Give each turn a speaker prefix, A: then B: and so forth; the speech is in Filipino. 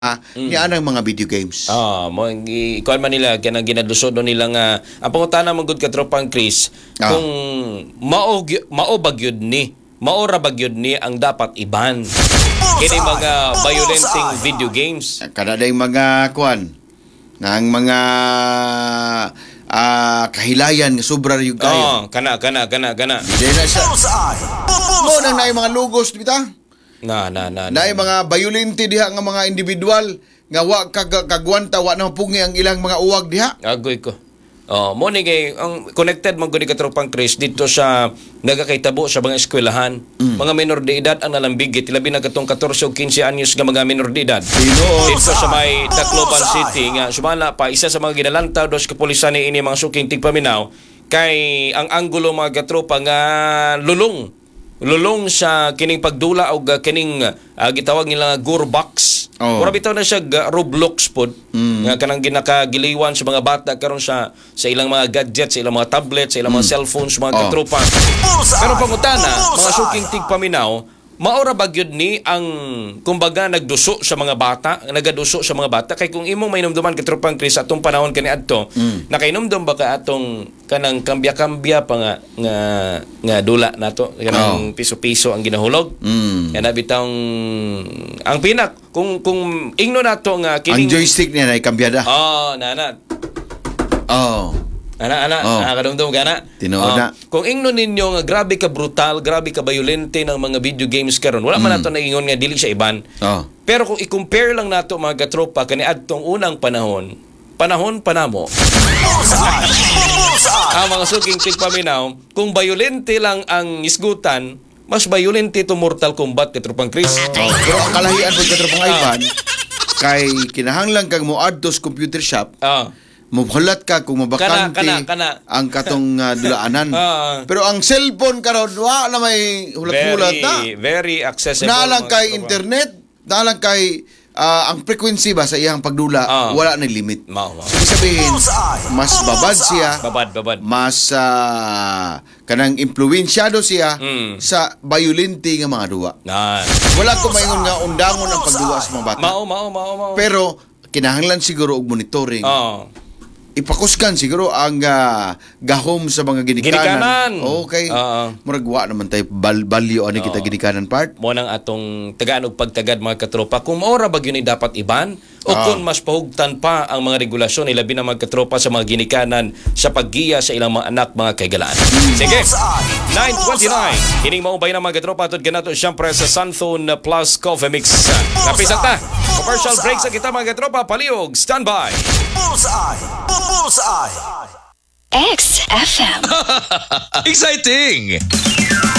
A: ni anang mga video games.
B: Mo ikuan man nila kanang ginadlusod nila nga ang pangutana man gud ka tropang Chris kung mao bagyod ni maora bagyod ni ang dapat iban kini mga violenting video games.
A: Kada day mga kuan ng mga kahilayan nga sobra yung kayo.
B: Kana.
A: Di na siya. Mo nang naay mga logos bita. Naay mga violente diha nga mga individual nga wa kagwanta wa na mapungi ang ilang mga uwag diha.
B: Agoy ko. Mo ni kay ang connected man gud ka tropang Chris dito sa nagakaitabo sa mga eskwelahan. Mga minor de edad ang nalambigit labi na katong 14 o 15 anyos nga mga minor de edad. Dito sa may Tacloban City nga sumala pa isa sa mga ginalantaw dos kapulisan ni ini mga suking tigpaminaw kay ang anggulo mga katropa nga lulong sa kining pagdula o kining gitawag nila Gorbox. Mura bitaw na siya Roblox pod nga kanang ginakagiliwan sa mga bata karon sa ilang mga gadgets, sa ilang mga tablets, sa ilang mga cellphones, mga katropa. Pero pangutana, mga suking tigpaminaw, maora bagyod ni ang kumbaga nagduso sa mga bata, nagaduso sa mga bata kay kung imong mainumduman ka tropang Chris atong panahon kani adto, nakainomdom ba ka atong kanang kambya-kambya pa nga dula nato kanang piso-piso ang ginahulog. Kana bitang ang pinak kung ingno nato nga
A: ang
B: kining
A: joystick niya ay kambyada.
B: Nana.
A: Nakakadumdum
B: ka na.
A: Tinuod na.
B: Kung ingno ninyo nga grabe ka brutal, grabe ka violente ng mga video games karon, wala man nato naingon nga dili siya iban. Pero kung i-compare lang nato mga katropa kani adtong unang panahon panamo. Ang mga suking tigpaminaw, kung violente lang ang isgutan, mas violente to Mortal Kombat katropang Chris.
A: Pero ang kalahian po katropang iban kay kinahanglan kang moadto sa computer shop. Mubulat ka kung mabakante ang katong dulaanan. Pero ang cellphone karon wa na may hulat-hulat na.
B: Very accessible.
A: Nalang kay internet, nalang kay ang frequency ba sa iyang pagdula wala na limit. So, sabihin, mas babad siya.
B: Babad.
A: Mas kanang impluwensyado siya sa violente nga mga duwa. Wala ko maingon nga undangon ang pagduwa sa mga bata.
B: Mao.
A: Pero kinahanglan siguro og monitoring. Ipakuskan siguro ang gahom sa mga ginikanan. Okay. Muragwa naman tayo balyo ani kita ginikanan part.
B: Mo nang atong tagaan og pagtagad mga katropa kung maora ba gyud dapat iban o kung mas pahugtan pa ang mga regulasyon ilabi na mga katropa sa mga ginikanan sa paggiya sa ilang mga anak mga kaigalaan. Sige. 9:29. Kining maubay na mga katropa tud kanato syempre sa Sunthone Plus Coffee Mix. Kapisan ta. Commercial break sa kita mga katropa palihog. Standby.
C: Bullseye. XFM.
D: Exciting!